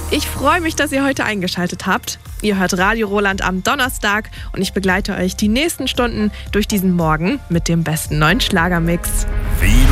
Ich freue mich, dass ihr heute eingeschaltet habt. Ihr hört Radio Roland am Donnerstag und ich begleite euch die nächsten Stunden durch diesen Morgen mit dem besten neuen Schlagermix.